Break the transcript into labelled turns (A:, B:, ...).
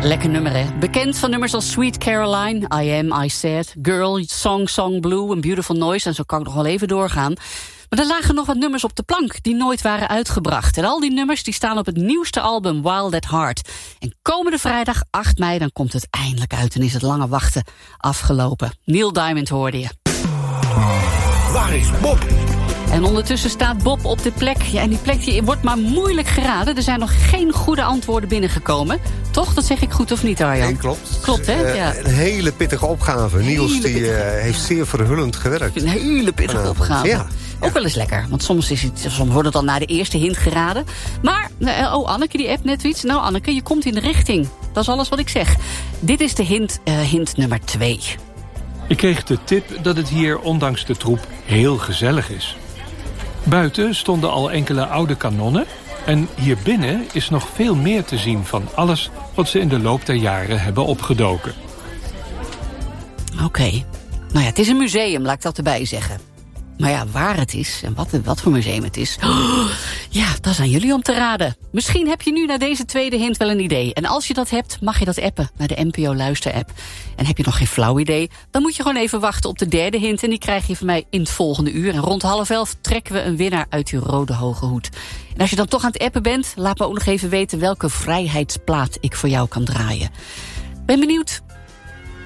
A: Lekker nummer, hè? Bekend van nummers als Sweet Caroline, I Am, I Said, Girl, Song Blue, and Beautiful Noise. En zo kan ik nog wel even doorgaan. Maar er lagen nog wat nummers op de plank die nooit waren uitgebracht. En al die nummers die staan op het nieuwste album Wild at Heart. En komende vrijdag 8 mei dan komt het eindelijk uit en is het lange wachten afgelopen. Neil Diamond hoorde je.
B: Waar is Bob?
A: En ondertussen staat Bob op de plek. Ja, en die plek die wordt maar moeilijk geraden. Er zijn nog geen goede antwoorden binnengekomen. Toch? Dat zeg ik goed of niet, Arjan?
C: Nee, klopt.
A: Klopt, hè? Ja.
C: Een hele pittige opgave. Niels heeft zeer verhullend gewerkt.
A: Een hele pittige opgave.
C: Ja.
A: Ook wel eens lekker, want soms wordt het al na de eerste hint geraden. Maar, Anneke die appt net iets. Nou Anneke, je komt in de richting. Dat is alles wat ik zeg. Dit is de hint nummer 2.
D: Ik kreeg de tip dat het hier ondanks de troep heel gezellig is. Buiten stonden al enkele oude kanonnen en hier binnen is nog veel meer te zien van alles wat ze in de loop der jaren hebben opgedoken.
A: Oké. Nou ja, het is een museum, laat ik dat erbij zeggen. Maar ja, waar het is en wat voor museum het is... ja, dat is aan jullie om te raden. Misschien heb je nu na deze tweede hint wel een idee. En als je dat hebt, mag je dat appen naar de NPO Luister-app. En heb je nog geen flauw idee, dan moet je gewoon even wachten op de derde hint... en die krijg je van mij in het volgende uur. En rond 10:30 trekken we een winnaar uit uw rode hoge hoed. En als je dan toch aan het appen bent, laat me ook nog even weten... welke vrijheidsplaat ik voor jou kan draaien. Ben benieuwd.